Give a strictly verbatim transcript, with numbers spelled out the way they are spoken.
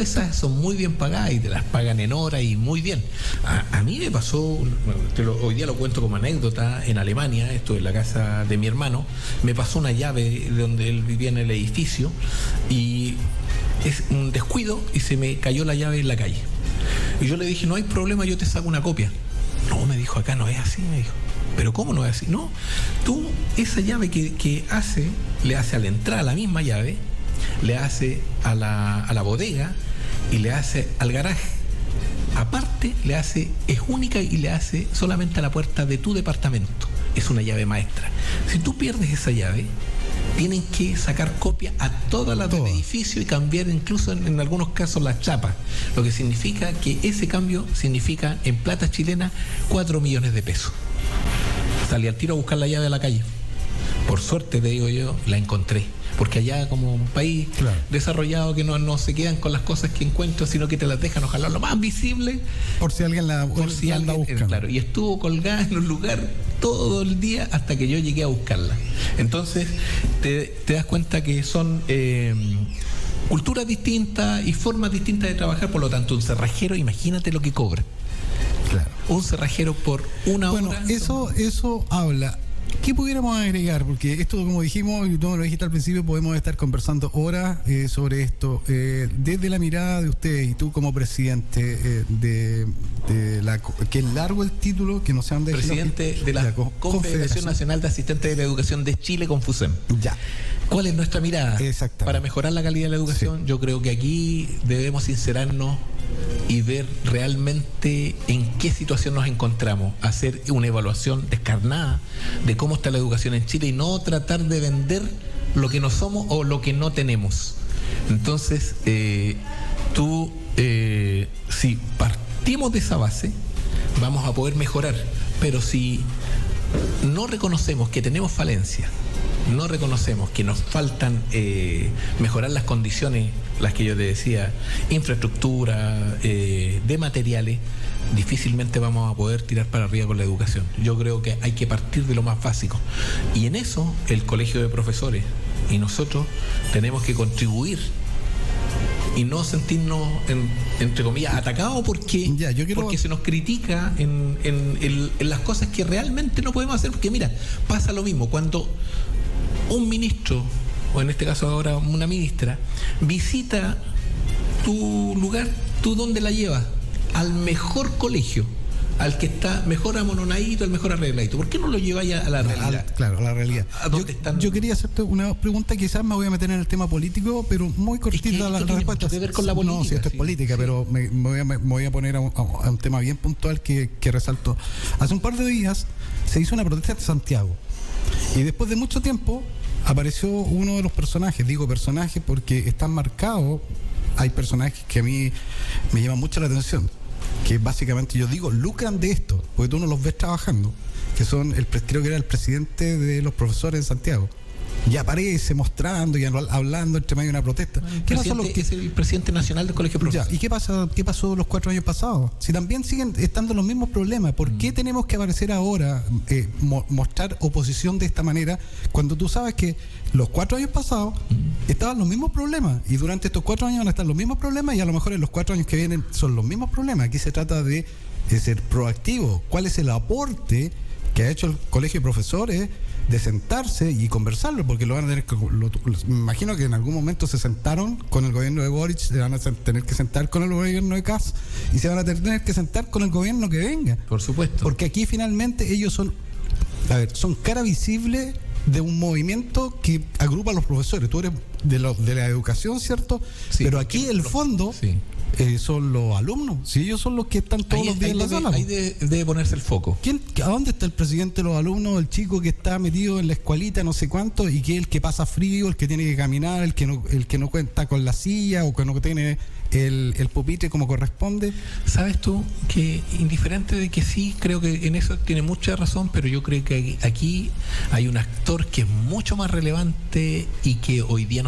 esas son muy bien pagadas y te las pagan en hora y muy bien. A, a mí me pasó, bueno, te lo, hoy día lo cuento como anécdota, en Alemania, esto en la casa de mi hermano, me pasó una llave de donde él vivía en el edificio y es un descuido y se me cayó la llave en la calle. Y yo le dije, no hay problema, yo te saco una copia. No, me dijo, acá no es así, me dijo. ¿Pero cómo no es así? No, tú esa llave que, que hace, le hace a la entrada la misma llave, le hace a la, a la bodega y le hace al garaje. Aparte, le hace, es única y le hace solamente a la puerta de tu departamento. Es una llave maestra. Si tú pierdes esa llave, tienen que sacar copia a todas las del edificio y cambiar incluso en, en algunos casos las chapas. Lo que significa que ese cambio significa en plata chilena cuatro millones de pesos. Salí al tiro a buscar la llave a la calle. Por suerte, te digo yo, la encontré. Porque allá como un país claro. desarrollado que no, no se quedan con las cosas que encuentran, sino que te las dejan ojalá lo más visible. Por si alguien la, por si la alguien, busca. Claro, y estuvo colgada en un lugar todo el día hasta que yo llegué a buscarla. Entonces, te, te das cuenta que son eh, culturas distintas y formas distintas de trabajar. Por lo tanto, un cerrajero, imagínate lo que cobra. Claro. Un cerrajero por una bueno, hora. Bueno, eso, eso habla. ¿Qué pudiéramos agregar? Porque esto, como dijimos, y tú me lo dijiste al principio, podemos estar conversando horas eh, sobre esto. Eh, desde la mirada de ustedes y tú como presidente eh, de, de la... que es largo el título, que no sean de... Presidente de la, la Confederación, Confederación Nacional de Asistentes de la Educación de Chile, Confusem. Ya. ¿Cuál es nuestra mirada? Exactamente. Para mejorar la calidad de la educación, sí. Yo creo que aquí debemos sincerarnos y ver realmente en qué situación nos encontramos, hacer una evaluación descarnada de cómo está la educación en Chile y no tratar de vender lo que no somos o lo que no tenemos. Entonces, eh, tú, eh, si partimos de esa base, vamos a poder mejorar, pero si no reconocemos que tenemos falencias, no reconocemos que nos faltan eh, mejorar las condiciones, las que yo te decía, infraestructura, eh, de materiales, difícilmente vamos a poder tirar para arriba con la educación. Yo creo que hay que partir de lo más básico. Y en eso el Colegio de Profesores y nosotros tenemos que contribuir y no sentirnos, en, entre comillas, atacados porque, ya, yo quiero... porque se nos critica en, en, en, en las cosas que realmente no podemos hacer. Porque mira, pasa lo mismo cuando un ministro, o en este caso ahora una ministra, visita tu lugar, ¿tú dónde la llevas? Al mejor colegio, al que está mejor amononadito, al mejor arregladito. ¿Por qué no lo lleváis a la realidad? Al, claro, a la realidad. ¿A dónde yo, están? yo quería hacerte una pregunta, quizás me voy a meter en el tema político, pero muy cortita es que la, la respuesta. Tiene que ver con la política. No, si esto sí, es política, sí. pero me, me, voy a, me voy a poner a un, a un tema bien puntual que, que resaltó. Hace un par de días se hizo una protesta en Santiago y después de mucho tiempo apareció uno de los personajes, digo personajes porque están marcados, hay personajes que a mí me llaman mucho la atención, que básicamente yo digo, lucran de esto, porque tú no los ves trabajando, que son, el creo que era el presidente de los profesores en Santiago, y aparece mostrando y hablando entre medio de una protesta. El ¿Qué pasó los que... es el presidente nacional del Colegio de Profesores. Ya, ¿y qué pasa, qué pasó los cuatro años pasados? Si también siguen estando los mismos problemas, ¿por mm. qué tenemos que aparecer ahora, eh, mo mostrar oposición de esta manera, cuando tú sabes que los cuatro años pasados mm. estaban los mismos problemas, y durante estos cuatro años van a estar los mismos problemas, y a lo mejor en los cuatro años que vienen son los mismos problemas? Aquí se trata de, de ser proactivo. ¿Cuál es el aporte que ha hecho el Colegio de Profesores de sentarse y conversarlo? Porque lo van a tener que, lo, me imagino que en algún momento se sentaron con el gobierno de Boric, se van a tener que sentar con el gobierno de Kast y se van a tener que sentar con el gobierno que venga. Por supuesto. Porque aquí finalmente ellos son, a ver, son cara visible de un movimiento que agrupa a los profesores. Tú eres de, lo, de la educación, ¿cierto? Sí, pero aquí el fondo sí. eh, son los alumnos. Si ellos son los que están todos ahí, los días en la debe, sala. Ahí debe, debe ponerse el foco. ¿Quién, ¿A dónde está el presidente de los alumnos? El chico que está metido en la escuelita, no sé cuánto, y que es el que pasa frío, el que tiene que caminar, el que no, el que no cuenta con la silla o que no tiene el, el pupitre como corresponde. Sabes tú que indiferente de que sí, creo que en eso tiene mucha razón, pero yo creo que aquí hay un actor que es mucho más relevante y que hoy día no